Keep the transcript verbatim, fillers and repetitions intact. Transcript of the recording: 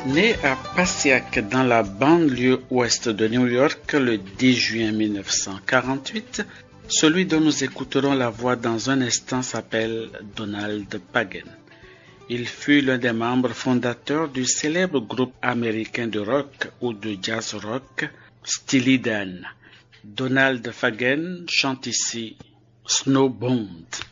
Né à Passaic dans la banlieue ouest de New York le dix juin mille neuf cent quarante-huit, celui dont nous écouterons la voix dans un instant s'appelle Donald Fagen. Il fut l'un des membres fondateurs du célèbre groupe américain de rock ou de jazz rock Steely Dan. Donald Fagen chante ici Snowbound.